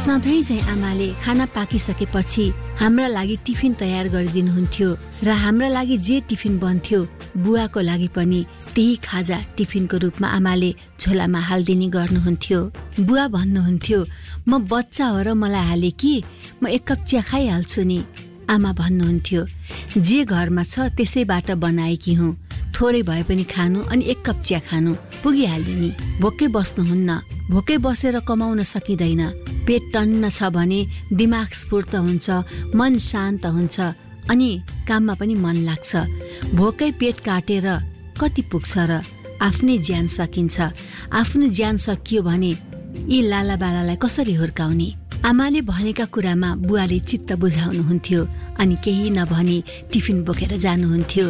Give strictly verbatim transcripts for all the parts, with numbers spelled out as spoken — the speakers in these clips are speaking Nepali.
सधैँ चाहिँ आमाले खाना पाकिसकेपछि हाम्रा लागि टिफिन तयार गरिदिनुहुन्थ्यो र हाम्रा लागि जे टिफिन बन्थ्यो बुवाको लागि पनि त्यही खाजा टिफिनको रूपमा आमाले झोलामा हालिदिने गर्नुहुन्थ्यो। बुवा भन्नुहुन्थ्यो, म बच्चा हो र मलाई हाले कि म एक कप चिया खाइहाल्छु नि। आमा भन्नुहुन्थ्यो, जे घरमा छ त्यसैबाट बनाएकी हुँ, थोरै भए पनि खानु अनि एक कप चिया खानु पुगिहाल्यो नि। भोकै बस्नुहुन्न, भोकै बसेर कमाउन सकिँदैन। पेट टन्न छ भने दिमाग स्फूर्त हुन्छ, मन शान्त हुन्छ अनि काममा पनि मन लाग्छ। भोकै पेट काटेर कति पुग्छ र? आफ्नै ज्यान सकिन्छ। आफ्नो ज्यान सकियो भने यी लालाबालालाई कसरी हुर्काउने? आमाले भनेका कुरामा बुवाले चित्त बुझाउनुहुन्थ्यो अनि केही नभनी टिफिन बोकेर जानुहुन्थ्यो।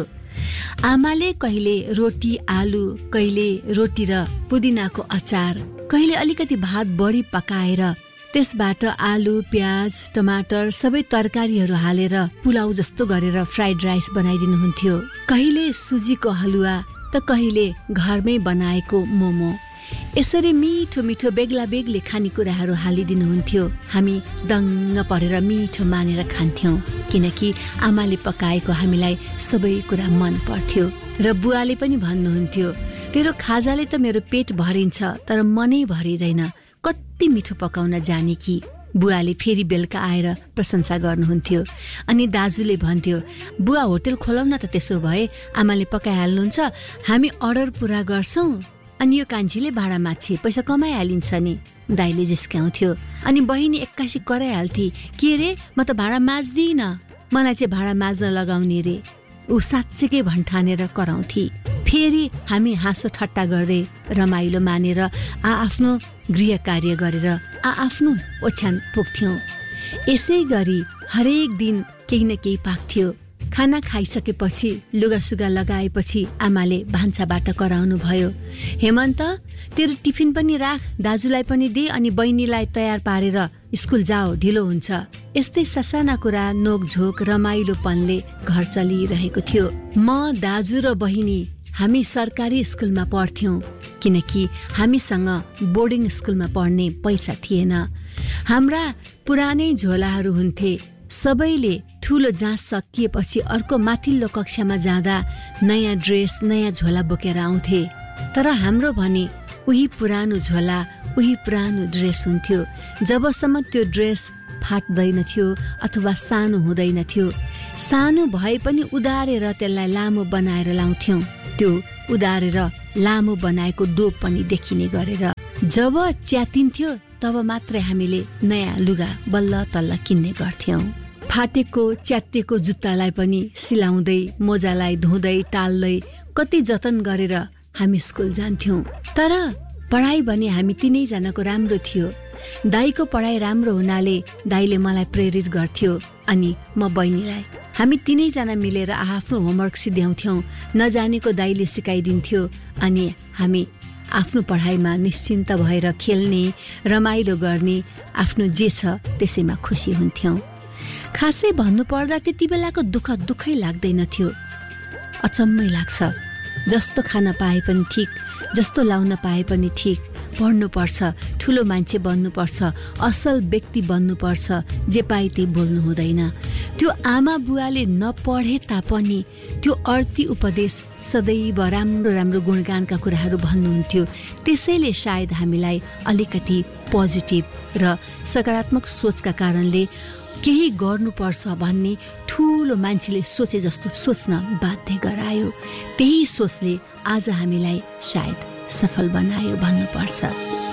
आमाले कहिले रोटी आलु, कहिले रोटी र पुदिनाको अचार, कहिले अलिकति भात बढी पकाएर त्यसबाट आलु, प्याज, टमाटर सबै तरकारीहरू हालेर पुलाउ जस्तो गरेर फ्राइड राइस बनाइदिनुहुन्थ्यो। कहिले सुजीको हलुवा त कहिले घरमै बनाएको मोमो। यसरी मिठो मिठो बेग्ला बेग्लै खानेकुराहरू हालिदिनुहुन्थ्यो। हामी दङ्ग परेर मिठो मानेर खान्थ्यौँ, किनकि आमाले पकाएको हामीलाई सबै कुरा मन पर्थ्यो। र बुवाले पनि भन्नुहुन्थ्यो, तेरो खाजाले त मेरो पेट भरिन्छ तर मनै भरिँदैन, कति मिठो पकाउन जाने कि। बुवाले फेरि बेलुका आएर प्रशंसा गर्नुहुन्थ्यो। अनि दाजुले भन्थ्यो, बुवा होटेल खोलाउन त, त्यसो भए आमाले पकाइहाल्नुहुन्छ, हामी अर्डर पुरा गर्छौँ अनि यो कान्छीले भाडा माछे पैसा कमाइहालिन्छ नि। दाइले जिस्काउँथ्यो अनि बहिनी एक्कासी कराइहाल्थे, के रे म त भाडा माझ्दिन, मलाई चाहिँ भाडा माझ्न लगाउने रे। ऊ साँच्चैकै भन्ठानेर कराउँथे। फेरि हामी हाँसो ठट्टा गर्दै रमाइलो मानेर आ आफ्नो गृह कार्य गरेर आ आफ्नो ओछ्यान पुग्थ्यौँ। यसै गरी हरेक दिन केही न केही पाक्थ्यो। खाना खाइसकेपछि लुगासुगा लगाएपछि आमाले भान्साबाट कराउनु भयो, हेमन्त तेरो टिफिन पनि राख, दाजुलाई पनि दे अनि बहिनीलाई तयार पारेर स्कुल जाओ, ढिलो हुन्छ। यस्तै ससाना कुरा नोकझोक रमाइलोपनले घर चलिरहेको थियो। म, दाजु र बहिनी हामी सरकारी स्कुलमा पढ्थ्यौँ, किनकि हामीसँग बोर्डिङ स्कुलमा पढ्ने पैसा थिएन। हाम्रा पुरानै झोलाहरू हुन्थे। सबैले ठुलो जाँच सकिएपछि अर्को माथिल्लो कक्षामा जाँदा नयाँ ड्रेस, नयाँ झोला बोकेर आउँथे। तर हाम्रो भने उही पुरानो झोला, उही पुरानो ड्रेस हुन्थ्यो। जबसम्म त्यो ड्रेस फाट्दैनथ्यो अथवा सानो हुँदैनथ्यो, सानो भए पनि उदारेर त्यसलाई लामो बनाएर लाउँथ्यौँ। त्यो उदारेर लामो बनाएको डोप पनि देखिने गरेर जब च्यातिन्थ्यो तब मात्रै हामीले नयाँ लुगा बल्ल तल्ल किन्ने गर्थ्यौँ। फाटेको च्यातिएको जुत्तालाई पनि सिलाउँदै, मोजालाई धुँदै टाल्दै कति जतन गरेर हामी स्कुल जान्थ्यौँ। तर पढाइ भने हामी तिनैजनाको राम्रो थियो। दाइको पढाइ राम्रो हुनाले दाइले मलाई प्रेरित गर्थ्यो अनि म बहिनीलाई। हामी तिनैजना मिलेर आफ्नो होमवर्क सिध्याउँथ्यौँ। नजानेको दाइले सिकाइदिन्थ्यो अनि हामी आफ्नो पढाइमा निश्चिन्त भएर खेल्ने, रमाइलो गर्ने, आफ्नो जे छ त्यसैमा खुसी हुन्थ्यौँ। खासै भन्नुपर्दा त्यति बेलाको दुःख दुःखै लाग्दैन थियो। अचम्मै लाग्छ, जस्तो खान पाए पनि ठिक, जस्तो लाउन पाए पनि ठिक, पढ्नुपर्छ, ठुलो मान्छे बन्नुपर्छ, असल व्यक्ति बन्नुपर्छ, जे पाए त्यही बोल्नु हुँदैन। त्यो आमा बुवाले नपढे तापनि त्यो अर्थी उपदेश सदैव राम्रो राम्रो गुणगानका कुराहरू भन्नुहुन्थ्यो। त्यसैले सायद हामीलाई अलिकति पोजिटिभ र सकारात्मक सोचका कारणले केही गर्नुपर्छ भन्ने ठुलो मान्छेले सोचे जस्तो सोच्न बाध्य गरायो। त्यही सोचले आज हामीलाई सायद सफल बनायो भन्नुपर्छ।